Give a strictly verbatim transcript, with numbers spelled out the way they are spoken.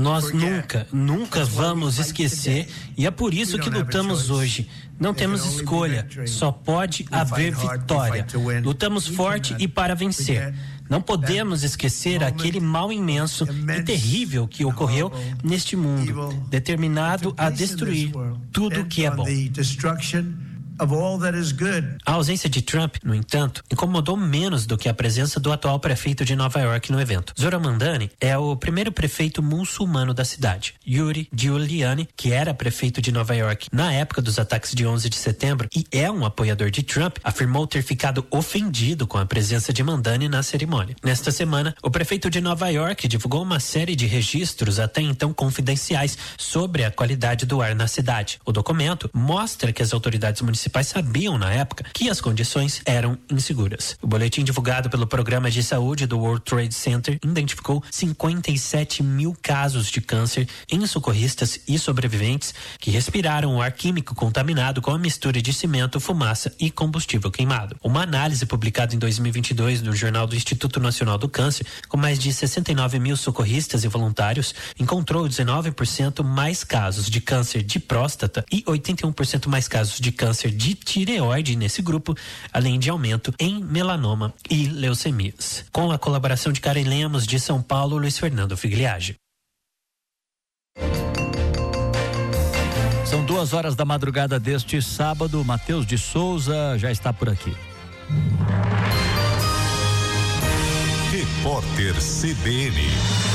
Nós nunca, nunca vamos esquecer, e é por isso que lutamos hoje. Não temos escolha, só pode haver vitória. Lutamos forte e para vencer. Não podemos esquecer aquele mal imenso e terrível que ocorreu neste mundo, determinado a destruir tudo que é bom. A ausência de Trump, no entanto, incomodou menos do que a presença do atual prefeito de Nova York no evento. Zohran Mamdani é o primeiro prefeito muçulmano da cidade. Rudy Giuliani, que era prefeito de Nova York na época dos ataques de onze de setembro e é um apoiador de Trump, afirmou ter ficado ofendido com a presença de Mamdani na cerimônia. Nesta semana, o prefeito de Nova York divulgou uma série de registros até então confidenciais sobre a qualidade do ar na cidade. O documento mostra que as autoridades municipais sabiam na época que as condições eram inseguras. O boletim divulgado pelo Programa de Saúde do World Trade Center identificou cinquenta e sete mil casos de câncer em socorristas e sobreviventes que respiraram o ar químico contaminado com a mistura de cimento, fumaça e combustível queimado. Uma análise publicada em dois mil e vinte e dois no Jornal do Instituto Nacional do Câncer, com mais de sessenta e nove mil socorristas e voluntários, encontrou dezenove por cento mais casos de câncer de próstata e oitenta e um por cento mais casos de câncer de tireoide nesse grupo, além de aumento em melanoma e leucemias. Com a colaboração de Karen Lemos, de São Paulo, Luiz Fernando Figliage. São duas horas da madrugada deste sábado. Matheus de Souza já está por aqui. Repórter C B N.